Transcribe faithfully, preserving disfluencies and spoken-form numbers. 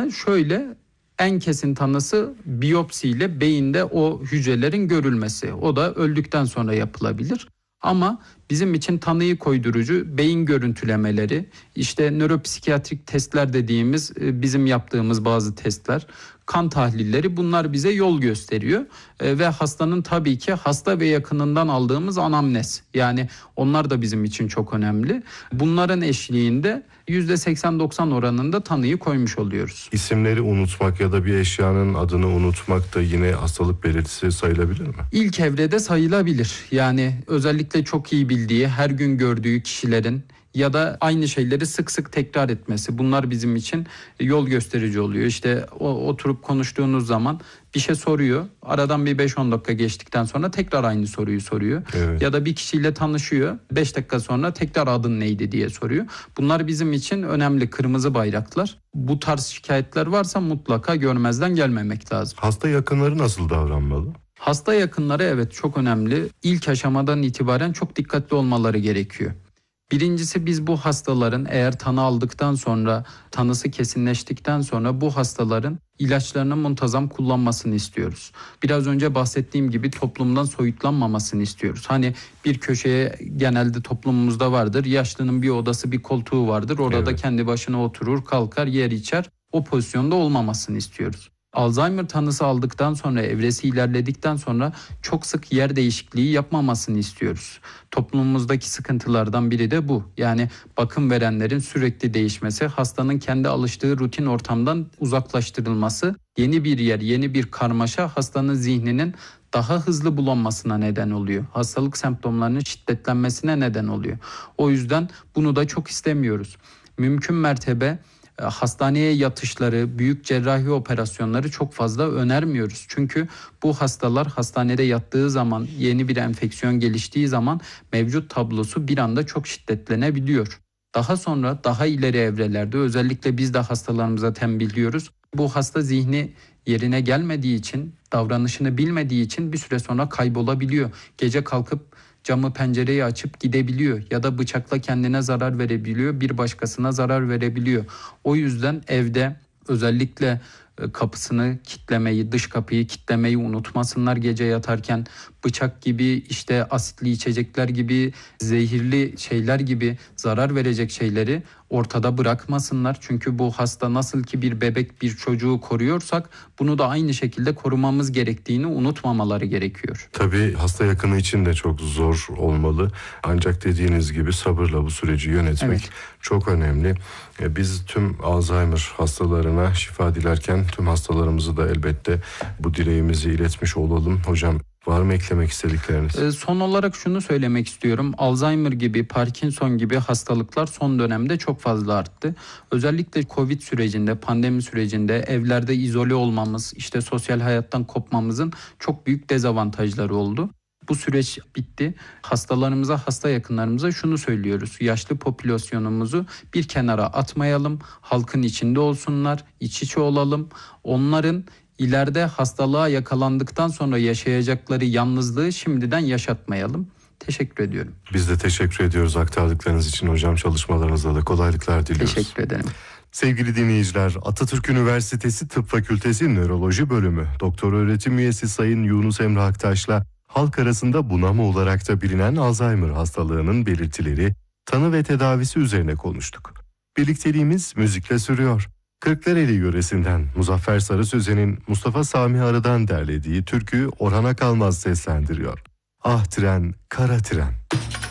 tanı şöyle, en kesin tanısı biyopsiyle beyinde o hücrelerin görülmesi. O da öldükten sonra yapılabilir. Ama bizim için tanıyı koydurucu beyin görüntülemeleri, işte nöropsikiyatrik testler dediğimiz bizim yaptığımız bazı testler, kan tahlilleri, bunlar bize yol gösteriyor. E, ve hastanın tabii ki hasta ve yakınından aldığımız anamnez, yani onlar da bizim için çok önemli. Bunların eşliğinde yüzde seksen doksan oranında tanıyı koymuş oluyoruz. İsimleri unutmak ya da bir eşyanın adını unutmak da yine hastalık belirtisi sayılabilir mi? İlk evrede sayılabilir. Yani özellikle çok iyi bildiği, her gün gördüğü kişilerin ya da aynı şeyleri sık sık tekrar etmesi, bunlar bizim için yol gösterici oluyor. İşte o, oturup konuştuğunuz zaman bir şey soruyor. Aradan bir beş on dakika geçtikten sonra tekrar aynı soruyu soruyor. Evet. Ya da bir kişiyle tanışıyor. beş dakika sonra tekrar adın neydi diye soruyor. Bunlar bizim için önemli kırmızı bayraklar. Bu tarz şikayetler varsa mutlaka görmezden gelmemek lazım. Hasta yakınları nasıl davranmalı? Hasta yakınları evet çok önemli. İlk aşamadan itibaren çok dikkatli olmaları gerekiyor. Birincisi, biz bu hastaların eğer tanı aldıktan sonra, tanısı kesinleştikten sonra bu hastaların ilaçlarını muntazam kullanmasını istiyoruz. Biraz önce bahsettiğim gibi toplumdan soyutlanmamasını istiyoruz. Hani bir köşeye genelde toplumumuzda vardır. Yaşlının bir odası, bir koltuğu vardır. Orada Evet. kendi başına oturur, kalkar, yer içer. O pozisyonda olmamasını istiyoruz. Alzheimer tanısı aldıktan sonra, evresi ilerledikten sonra çok sık yer değişikliği yapmamasını istiyoruz. Toplumumuzdaki sıkıntılardan biri de bu. Yani bakım verenlerin sürekli değişmesi, hastanın kendi alıştığı rutin ortamdan uzaklaştırılması, yeni bir yer, yeni bir karmaşa hastanın zihninin daha hızlı bulanmasına neden oluyor. Hastalık semptomlarının şiddetlenmesine neden oluyor. O yüzden bunu da çok istemiyoruz. Mümkün mertebe hastaneye yatışları, büyük cerrahi operasyonları çok fazla önermiyoruz. Çünkü bu hastalar hastanede yattığı zaman, yeni bir enfeksiyon geliştiği zaman mevcut tablosu bir anda çok şiddetlenebiliyor. Daha sonra daha ileri evrelerde özellikle biz de hastalarımıza tembihliyoruz. Bu hasta zihni yerine gelmediği için, davranışını bilmediği için bir süre sonra kaybolabiliyor. Gece kalkıp camı pencereyi açıp gidebiliyor ya da bıçakla kendine zarar verebiliyor, bir başkasına zarar verebiliyor. O yüzden evde özellikle kapısını kitlemeyi, dış kapıyı kitlemeyi unutmasınlar gece yatarken. Bıçak gibi, işte asitli içecekler gibi, zehirli şeyler gibi zarar verecek şeyleri ortada bırakmasınlar. Çünkü bu hasta nasıl ki bir bebek, bir çocuğu koruyorsak bunu da aynı şekilde korumamız gerektiğini unutmamaları gerekiyor. Tabii hasta yakını için de çok zor olmalı. Ancak dediğiniz gibi sabırla bu süreci yönetmek evet. çok önemli. Biz tüm Alzheimer hastalarına şifa dilerken tüm hastalarımızı da elbette bu dileğimizi iletmiş olalım. Hocam, var mı eklemek istedikleriniz? Son olarak şunu söylemek istiyorum. Alzheimer gibi, Parkinson gibi hastalıklar son dönemde çok fazla arttı. Özellikle Covid sürecinde, pandemi sürecinde evlerde izole olmamız, işte sosyal hayattan kopmamızın çok büyük dezavantajları oldu. Bu süreç bitti. Hastalarımıza, hasta yakınlarımıza şunu söylüyoruz. Yaşlı popülasyonumuzu bir kenara atmayalım. Halkın içinde olsunlar, iç içe olalım. Onların İleride hastalığa yakalandıktan sonra yaşayacakları yalnızlığı şimdiden yaşatmayalım. Teşekkür ediyorum. Biz de teşekkür ediyoruz aktardıklarınız için hocam. Çalışmalarınızda da kolaylıklar diliyoruz. Teşekkür ederim. Sevgili dinleyiciler, Atatürk Üniversitesi Tıp Fakültesi Nöroloji Bölümü Doktor Öğretim Üyesi Sayın Yunus Emre Aktaş'la halk arasında bunama olarak da bilinen Alzheimer hastalığının belirtileri, tanı ve tedavisi üzerine konuştuk. Birlikteliğimiz müzikle sürüyor. Kırklareli yöresinden Muzaffer Sarı Sözen'in Mustafa Sami Arı'dan derlediği türküyü Orhan Akalmaz seslendiriyor. Ah tren, kara tren.